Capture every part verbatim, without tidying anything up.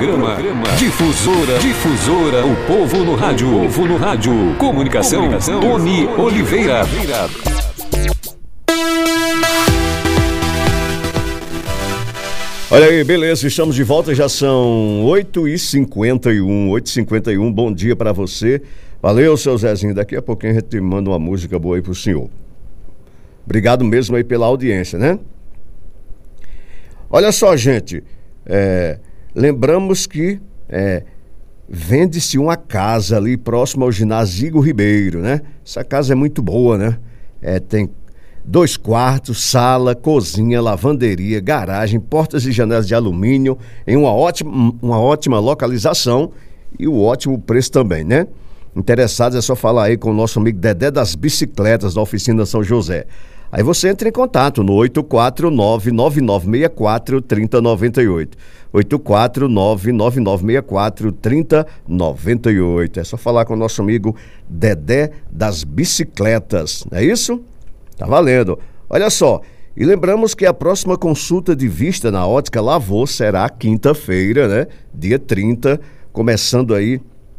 Programa Difusora, Difusora, o povo no rádio, o povo no rádio. Comunicação, Comunicação. Tony Oliveira. Olha aí, beleza, estamos de volta, já são oito e cinquenta e um, oito e cinquenta e um, bom dia pra você. Valeu, seu Zezinho, daqui a pouquinho a gente manda uma música boa aí pro senhor. Obrigado mesmo aí pela audiência, né? Olha só, gente, é, lembramos que é, vende-se uma casa ali próximo ao ginásio Igor Ribeiro, né? Essa casa é muito boa, né? É, tem dois quartos, sala, cozinha, lavanderia, garagem, portas e janelas de alumínio, em uma ótima, uma ótima localização e o ótimo preço também, né? Interessados é só falar aí com o nosso amigo Dedé das Bicicletas da Oficina São José. Aí você entra em contato no oito quatro nove, nove nove seis quatro, três zero nove oito. oito quatro nove, nove nove seis quatro, três zero nove oito. É só falar com o nosso amigo Dedé das Bicicletas, não é isso? Tá valendo. Olha só, e lembramos que a próxima consulta de vista na Ótica Lavô será quinta-feira, né? Dia trinta, começando aí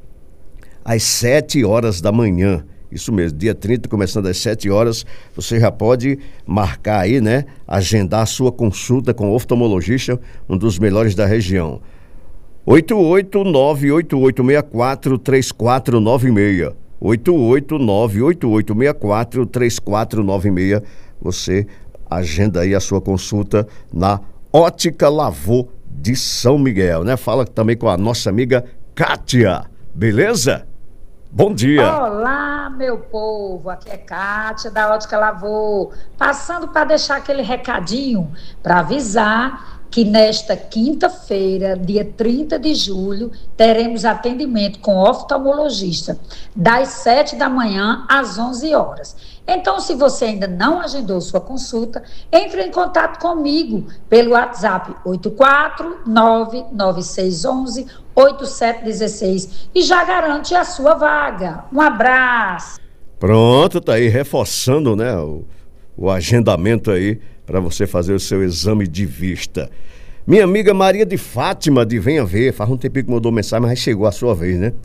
às sete horas da manhã. Isso mesmo, dia trinta, começando às sete horas, você já pode marcar aí, né? Agendar a sua consulta com o oftalmologista, um dos melhores da região. oito oito nove, oito oito seis quatro, três quatro nove seis. oito oito nove, oito oito seis quatro, três quatro nove seis. Você agenda aí a sua consulta na Ótica Lavô de São Miguel, né? Fala também com a nossa amiga Kátia, beleza? Bom dia. Olá, meu povo, aqui é Kátia da Ótica Lavô, passando para deixar aquele recadinho para avisar que nesta quinta-feira, dia trinta de julho, teremos atendimento com oftalmologista das sete da manhã às onze horas. Então, se você ainda não agendou sua consulta, entre em contato comigo pelo WhatsApp oito quatro nove, nove seis um um, oito sete um seis e já garante a sua vaga. Um abraço. Pronto, tá aí reforçando, né, o, o agendamento aí para você fazer o seu exame de vista. Minha amiga Maria de Fátima de Venha Ver, faz um tempinho que mandou mensagem, mas chegou a sua vez, né?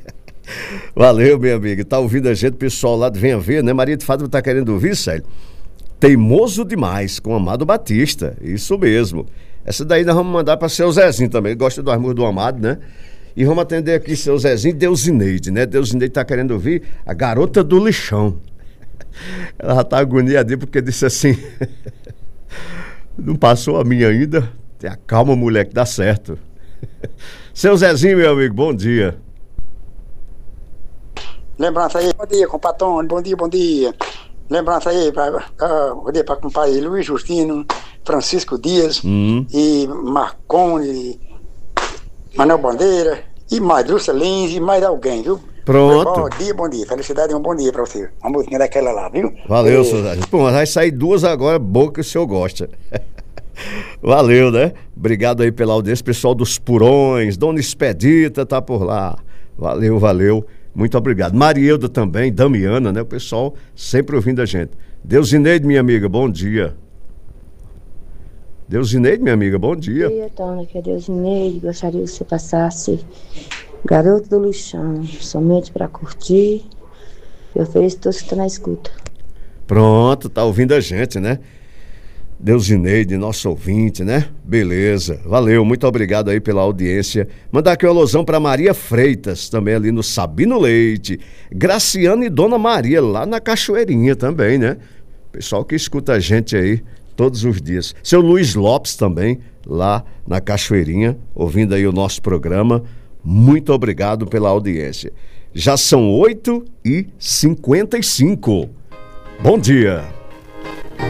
Valeu, minha amiga. Tá ouvindo a gente, pessoal lá de Venha Ver, né? Maria de Fátima tá querendo ouvir, Célio? Teimoso Demais, com Amado Batista. Isso mesmo. Essa daí nós vamos mandar para seu Zezinho também. Ele gosta do Amor do Amado, né? E vamos atender aqui seu Zezinho e Deusineide, né? Deusineide tá querendo ouvir A Garota do Lixão. Ela já tá agoniada porque disse assim: não passou a minha ainda? Tenha calma, mulher, que dá certo. Seu Zezinho, meu amigo, bom dia. Lembrança aí, bom dia, compadre, bom dia, bom dia. Lembrança aí, pra, uh, bom dia para o compadre Luiz Justino, Francisco Dias, hum. e Marconi, Manuel Bandeira, e mais Lúcia Lins, e mais alguém, viu? Pronto. Bom dia, bom dia. Felicidade e um bom dia pra você. Uma musiquinha daquela lá, viu? Valeu, seu Zezinho. Pô, mas vai sair duas agora, boa que o senhor gosta. Valeu, né? Obrigado aí pela audiência, pessoal dos Purões, Dona Expedita tá por lá. Valeu, valeu. Muito obrigado. Marielda também, Damiana, né? O pessoal sempre ouvindo a gente. Deusineide, minha amiga, bom dia. Deusineide, minha amiga, bom dia. Bom dia, Tony, aqui é Deusineide. Gostaria que você passasse Garoto do Lixão, somente para curtir. Eu ofereço todos que estão na escuta. Pronto, tá ouvindo a gente, né? Deusineide, nosso ouvinte, né? Beleza, valeu, muito obrigado aí pela audiência. Mandar aqui uma alusão para Maria Freitas, também ali no Sabino Leite. Graciana e Dona Maria, lá na Cachoeirinha também, né? Pessoal que escuta a gente aí todos os dias. Seu Luiz Lopes também, lá na Cachoeirinha, ouvindo aí o nosso programa. Muito obrigado pela audiência. Já são oito e cinquenta e cinco. Bom dia.